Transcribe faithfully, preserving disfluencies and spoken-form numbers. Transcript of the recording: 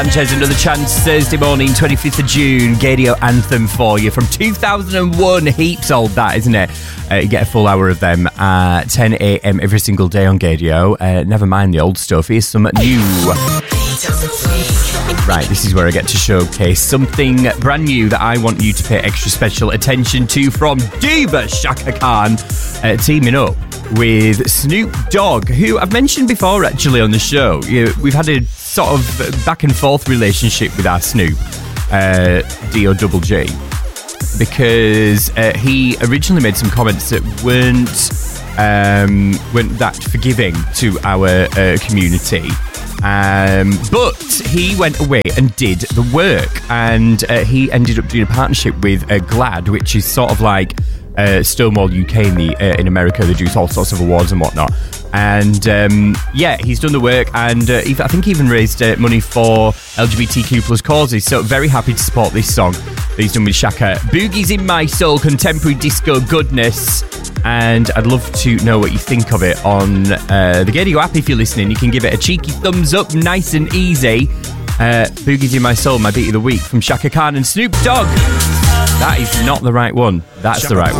Sanchez, Another Chance, Thursday morning, twenty-fifth of June, Gaydio anthem for you from two thousand one. Heaps old, that, isn't it? Uh, you get a full hour of them at ten a.m. every single day on Gaydio. Uh, never mind the old stuff, here's some new. Right, this is where I get to showcase something brand new that I want you to pay extra special attention to from Diva Chaka Khan, uh, teaming up with Snoop Dogg, who I've mentioned before actually on the show. You know, we've had a sort of back and forth relationship with our Snoop, uh, D O Double G, because uh, he originally made some comments that weren't um, weren't that forgiving to our uh, community. Um, but he went away and did the work, and uh, he ended up doing a partnership with uh, GLAAD, which is sort of like uh, Stonewall U K in the uh, in America. They do all sorts of awards and whatnot. And um, yeah, he's done the work, and uh, I think he even raised uh, money for L G B T Q plus causes. So very happy to support this song that he's done with Chaka. Boogie's in My Soul, contemporary disco goodness. And I'd love to know what you think of it on uh, the Gaydio app. If you're listening, you can give it a cheeky thumbs up, nice and easy. Uh, Boogie's in My Soul, my beat of the week from Chaka Khan and Snoop Dogg. That is not the right one. That's the right one.